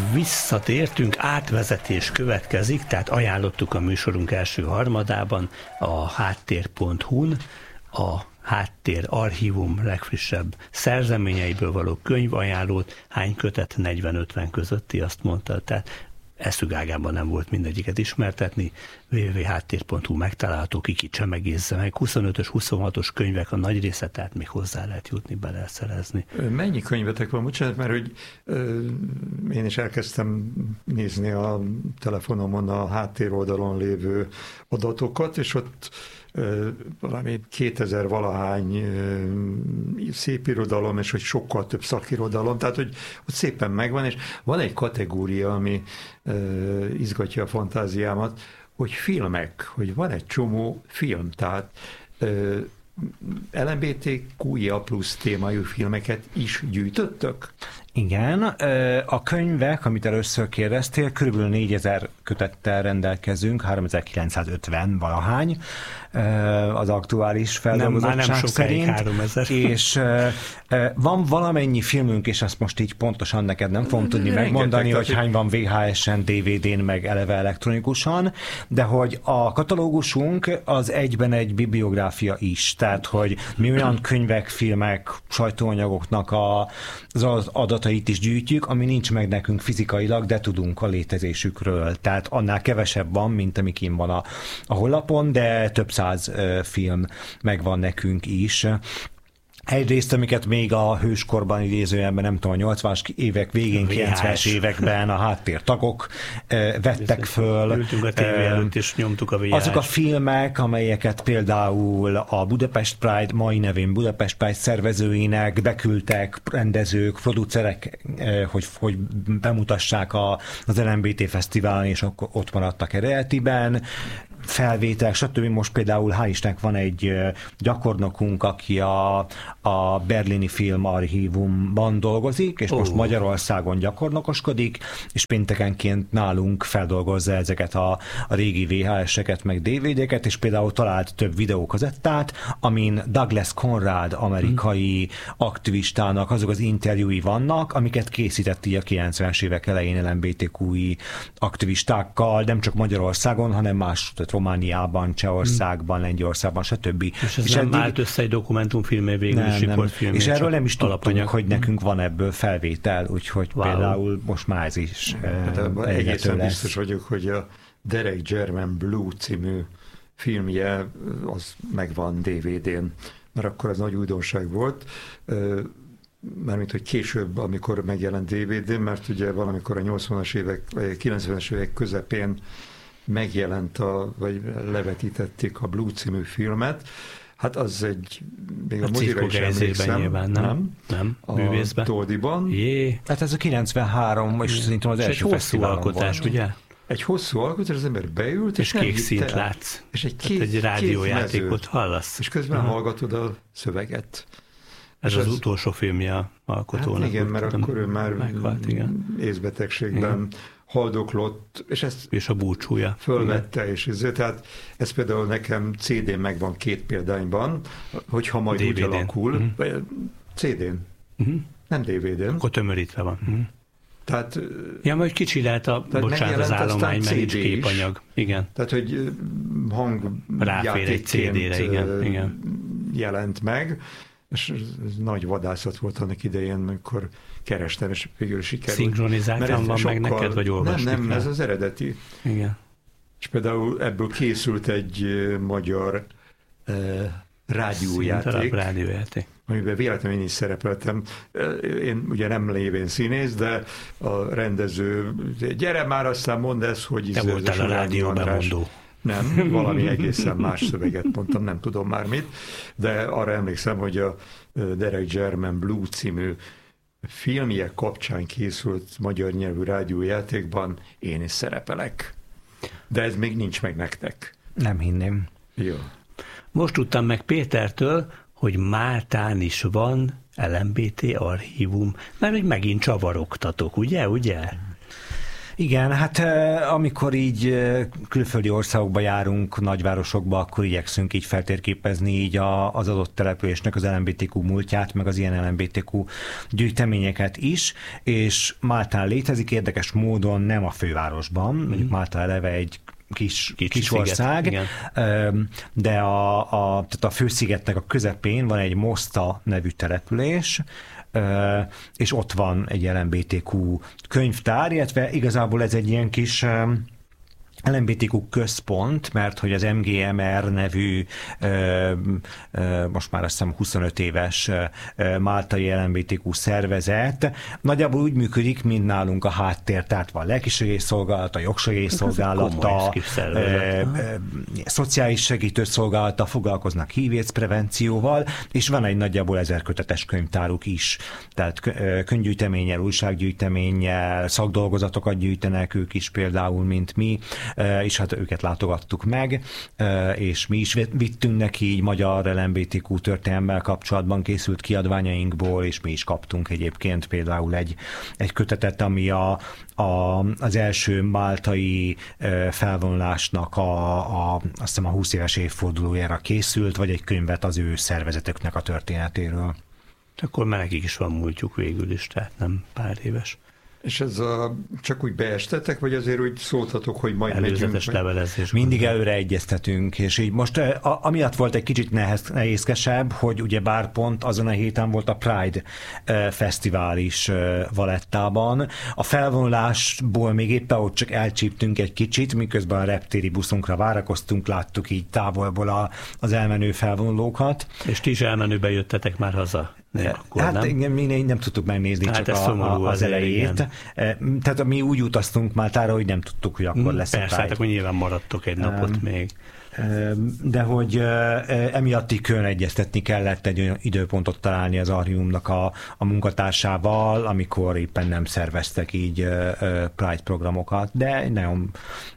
Visszatértünk, átvezetés következik, tehát ajánlottuk a műsorunk első harmadában a háttér.hu-n a Háttér Archívum legfrissebb szerzeményeiből való könyvajánlót, hány kötet, 40-50 közötti, azt mondta, tehát eszügágában nem volt mindegyiket ismertetni, www.háttér.hu megtalálható, ki csemegézze meg, 25-ös, 26-os könyvek a nagy része, tehát még hozzá lehet jutni, be lehet szerezni. Mennyi könyvetek van? Bocsánat, mert hogy én is elkezdtem nézni a telefonomon a háttér oldalon lévő adatokat, és ott valami 2000 valahány szépirodalom, és hogy sokkal több szakirodalom, tehát hogy ott szépen megvan, és van egy kategória, ami izgatja a fantáziámat, hogy filmek, hogy van egy csomó film, tehát LMBTQIA+ témájú filmeket is gyűjtöttök? Igen, a könyvek, amit először kérdeztél, körülbelül 4000 kötettel rendelkezünk, 3950 valahány az aktuális feldolgozottság szerint. 3000. És van valamennyi filmünk, és azt most így pontosan neked nem fogom tudni megmondani, hogy hány van VHS-en, DVD-n, meg eleve elektronikusan, de hogy a katalógusunk az egyben egy bibliográfia is, tehát hogy mi olyan könyvek, filmek, sajtóanyagoknak az adatait is gyűjtjük, ami nincs meg nekünk fizikailag, de tudunk a létezésükről. Tehát annál kevesebb van, mint ami kint van a honlapon, de több száz film megvan nekünk is. Egyrészt, amiket még a hőskorban idézőjelben, nem tudom, a 80-as évek végén, 90-es években a háttértagok vettek föl. Ültünk a tévé előtt, és nyomtuk a VHS. Azok a filmek, amelyeket például a Budapest Pride, mai nevén Budapest Pride szervezőinek beküldtek rendezők, producerek, hogy bemutassák az LMBT fesztiválon, és akkor ott maradtak eredetiben. Felvételek, stb. Most például hál' Istennek van egy gyakornokunk, aki a berlini filmarchívumban dolgozik, és most Magyarországon gyakornokoskodik, és péntekenként nálunk feldolgozza ezeket a régi VHS-eket, meg DVD-ket, és például talált több videókazettát, amin Douglas Conrad amerikai aktivistának azok az interjúi vannak, amiket készített így a 90-es évek elején LMBTQI aktivistákkal, nem csak Magyarországon, hanem más, Romániában, Csehországban, Lengyelországban, stb. És ez nem állt össze egy dokumentumfilmé, végül is riportfilmé. És erről nem is tudtunk, hogy nekünk van ebből felvétel, úgyhogy például most már ez is egészen biztos vagyok, hogy a Derek Jarman Blue című filmje az megvan DVD-n, mert akkor az nagy újdonság volt, mármint, hogy később, amikor megjelent DVD-n, mert ugye valamikor a 80-as évek, vagy 90-es évek közepén megjelent, vagy levetítették a Blue című filmet. Hát az még a mozira is emlékszem. Nyilván, nem? Művészben. A Toldiban. Hát ez a 93, és szerintem az első fesztiválon hosszú alkotás, ugye? Egy hosszú alkotás, az ember beült, és kék színt látsz. És egy rádiójátékot hallasz. És közben hallgatod a szöveget. Ez az utolsó filmje a alkotónak. Hát igen, mert akkor ő már meghalt, észbetegségben haldoklott, és a búcsúja fölvette, és tehát ez például nekem CD-n megvan 2 példányban, hogyha majd DVD-n. Úgy alakul, CD-n, nem DVD-n. Akkor tömörítve van. Tehát, majd kicsi lehet az állomány, mert nincs képanyag. Igen. Tehát, hogy hangjátékként jelent meg, és ez nagy vadászat volt annak idején, amikor kerestem, és végül sikerült. Szinkronizáltan van meg neked, vagy olvasni? Nem, ez az eredeti. Igen. És például ebből készült egy magyar rádiójáték, amiben véletlenül én is szerepeltem. Én ugye nem lévén színész, de a rendező, gyere már, aztán mondd ezt, hogy... Te voltál a rádióbemondó. Nem, valami egészen más szöveget mondtam, nem tudom már mit, de arra emlékszem, hogy a Derek Jarman Blue című filmje kapcsán készült magyar nyelvű rádiójátékban én is szerepelek. De ez még nincs meg nektek. Nem hinném. Jó. Most tudtam meg Pétertől, hogy Máltán is van LMBT archívum, mert hogy megint csavarogtatok, ugye? Igen, hát amikor így külföldi országokba járunk, nagyvárosokba, akkor igyekszünk így feltérképezni így az adott településnek az LMBTQ múltját, meg az ilyen LMBTQ gyűjteményeket is, és Máltán létezik érdekes módon, nem a fővárosban, mondjuk Málta eleve egy kis ország, de tehát a főszigetnek a közepén van egy Mosta nevű település, és ott van egy LMBTQ könyvtár, illetve igazából ez egy ilyen kis LMBTQ központ, mert hogy az MGMR nevű, most már azt hiszem 25 éves máltai LMBTQ szervezet nagyjából úgy működik, mint nálunk a háttér, tehát van lelkisegélyszolgálata, jogsegélyszolgálata, szociális segítőszolgálata, foglalkoznak HIV/AIDS prevencióval, és van egy nagyjából 1000 kötetes könyvtáruk is, tehát könyvgyűjteménnyel, újsággyűjteménnyel, szakdolgozatokat gyűjtenek ők is például, mint mi, és hát őket látogattuk meg, és mi is vittünk neki így magyar LMBTQ történelemmel kapcsolatban készült kiadványainkból, és mi is kaptunk egyébként például egy kötetet, ami az első máltai felvonulásnak azt hiszem a 20 éves évfordulójára készült, vagy egy könyvet az ő szervezeteknek a történetéről. Akkor már nekik is van múltjuk végül is, tehát nem pár éves. És ez csak úgy beestetek, vagy azért úgy szóltatok, hogy majd előzetes megyünk? levelezés. Mindig előre egyeztetünk, és így most amiatt volt egy kicsit nehézkesebb, hogy ugye bár pont azon a héten volt a Pride fesztivál is Valettában. A felvonulásból még éppen ott csak elcsíptünk egy kicsit, miközben a reptéri buszunkra várakoztunk, láttuk így távolból az elmenő felvonulókat. És ti is elmenőben jöttetek már haza? Hát mi nem tudtuk megnézni csak az elejét. Tehát mi úgy utaztunk Máltára, hogy nem tudtuk, hogy akkor lesz persze, hát akkor nyilván maradtok egy napot még. De hogy emiatt így külön egyeztetni kellett egy olyan időpontot találni az Archívumnak a munkatársával, amikor éppen nem szerveztek így Pride programokat, de nagyon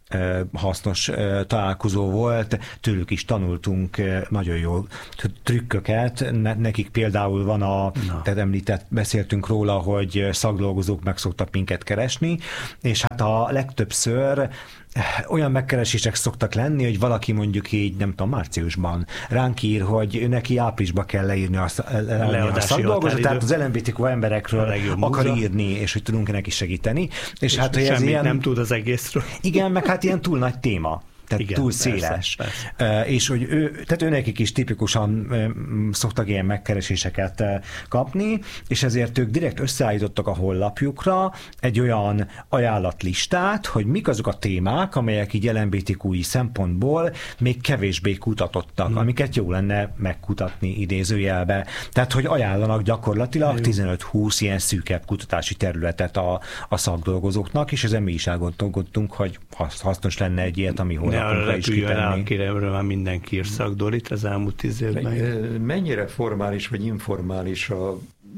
hasznos találkozó volt, tőlük is tanultunk nagyon jó trükköket. Nekik például van tehát beszéltünk róla, hogy szakdolgozók meg szoktak minket keresni, és hát a legtöbbször olyan megkeresések szoktak lenni, hogy valaki mondjuk így, nem tudom, márciusban ránk ír, hogy neki áprilisban kell leírni a szakdolgozót, tehát az LMBTQ emberekről akar írni, és hogy tudunk neki segíteni. És hát, hogy ez ilyen, nem tud az egészről. Igen, meg hát ilyen túl nagy téma. Tehát igen, túl széles. Persze. És hogy tehát őnekik is tipikusan szoktak ilyen megkereséseket kapni, és ezért ők direkt összeállítottak a honlapjukra egy olyan ajánlatlistát, hogy mik azok a témák, amelyek így LMBTQ-i szempontból még kevésbé kutatottak, amiket jó lenne megkutatni idézőjelbe. Tehát, hogy ajánlanak gyakorlatilag 15-20 ilyen szűkebb kutatási területet a szakdolgozóknak, és ezen mi is elgondolkodtunk, hogy hasznos lenne egy ilyet, ami honlapunkra is kitenni. Akiről már mindenki ír szakdolit az elmúlt 10 évben. Mennyire formális vagy informális a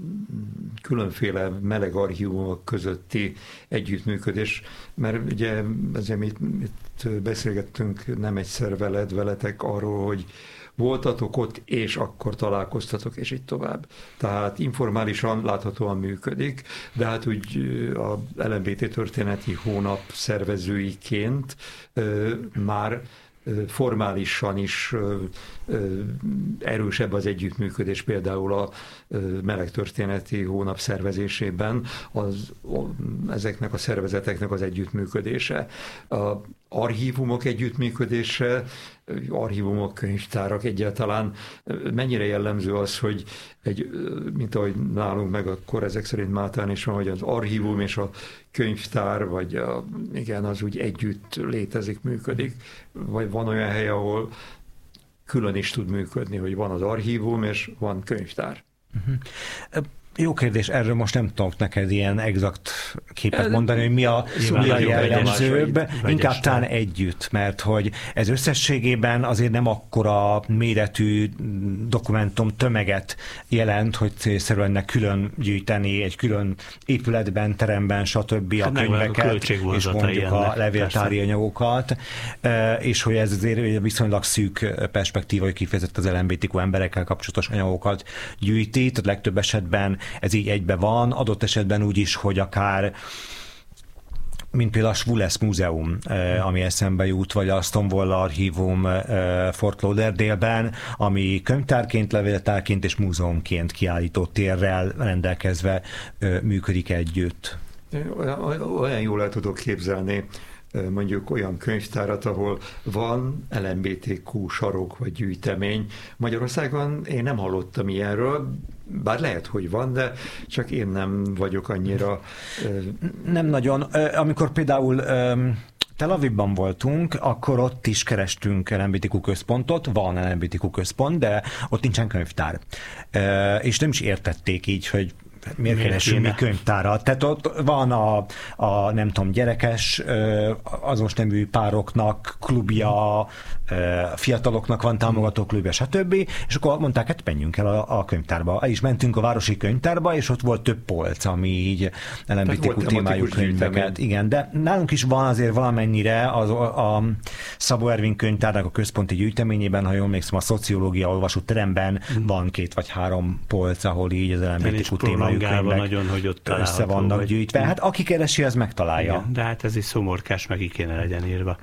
különféle meleg archívumok közötti együttműködés, mert ugye ezért mi itt beszélgettünk nem egyszer veletek arról, hogy voltatok ott, és akkor találkoztatok, és így tovább. Tehát informálisan láthatóan működik, de hát úgy a LMBT történeti hónap szervezőiként már formálisan is erősebb az együttműködés, például a melegtörténeti hónap szervezésében ezeknek a szervezeteknek az együttműködése. A archívumok együttműködése, archívumok, könyvtárak egyáltalán mennyire jellemző az, hogy mint ahogy nálunk meg akkor ezek szerint Máltán is van, hogy az archívum és a könyvtár, vagy igen, az úgy együtt létezik, működik, vagy van olyan hely, ahol külön is tud működni, hogy van az archívum és van könyvtár. Jó kérdés, erről most nem tudok neked ilyen exakt képet mondani, hogy mi a jellemzőbb, inkább talán együtt, mert hogy ez összességében azért nem akkora méretű dokumentum tömeget jelent, hogy célszerűen külön gyűjteni egy külön épületben, teremben, stb. A könyveket, és mondjuk a levéltári anyagokat, és hogy ez azért viszonylag szűk perspektíva, hogy kifejezett az LMBTQ emberekkel kapcsolatos anyagokat gyűjti, tehát legtöbb esetben ez így egybe van, adott esetben úgy is, hogy akár mint például a Schwules Múzeum, ami eszembe jut, vagy a Stonewall Archívum Fort Lauderdale-ben, ami könyvtárként, levéltárként és múzeumként kiállító térrel rendelkezve működik együtt. Olyan jól el tudok képzelni mondjuk olyan könyvtárat, ahol van LMBTQ sarok vagy gyűjtemény. Magyarországon én nem hallottam ilyenről, bár lehet, hogy van, de csak én nem vagyok annyira... Nem nagyon. Amikor például Tel Avivban voltunk, akkor ott is kerestünk LMBTQ központot, van LMBTQ központ, de ott nincsen könyvtár. És nem is értették így, hogy miért keresünk mi könyvtárat. Tehát ott van a nem tudom, gyerekes, azonos nemű pároknak klubja, fiataloknak van támogató klubja, stb. És akkor mondták, hát menjünk el a könyvtárba. El is mentünk a városi könyvtárba, és ott volt több polc, ami így LMBTQ témájú könyveket. Igen, de nálunk is van azért valamennyire a Szabó Ervin könyvtárnak a központi gyűjteményében, ha jól emlékszem, a szociológia olvasóteremben van 2 vagy 3 polc, ahol így az LMBTQ témájú könyvek nagyon, hogy ott össze vannak gyűjtve. Hát aki keresi, az megtalálja. Igen, de hát ez is szomorkás, meg így kéne legyen írva.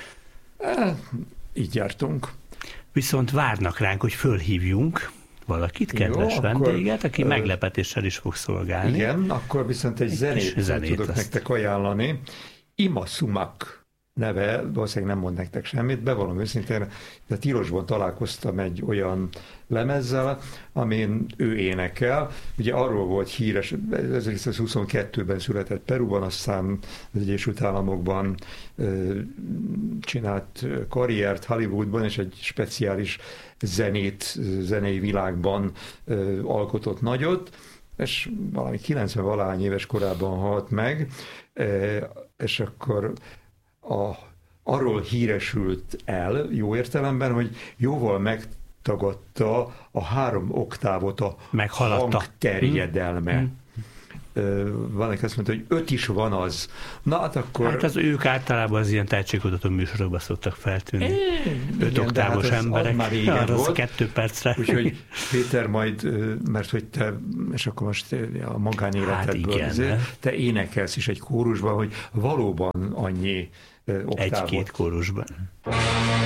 Így jártunk. Viszont várnak ránk, hogy fölhívjunk valakit, kedves vendéget, aki meglepetéssel is fog szolgálni. Igen, akkor viszont egy zenét tudok nektek ajánlani. Ima Sumak neve, valószínűleg nem mond nektek semmit, bevallom őszintén, de Tilosban találkoztam egy olyan lemezzel, amin ő énekel. Ugye arról volt híres, 1922-ben született Peruban, aztán az Egyesült Államokban csinált karriert Hollywoodban, és egy speciális zenei világban alkotott nagyot, és valami 90-valahány éves korában halt meg, és akkor arról híresült el, jó értelemben, hogy jóval megtagadta a 3 oktávot a hangterjedelme. Van, aki azt mondta, hogy 5 is van az. Na, hát akkor... Hát az ők általában az ilyen tehetségkutató műsorokban szoktak feltűnni. 5 oktávos emberek. Az már régen volt. 2 percre. Úgyhogy Péter majd, mert hogy te, és akkor most a magánéletedből, te énekelsz is egy kórusban, hogy valóban annyi oktávot. 1-2 kórusban.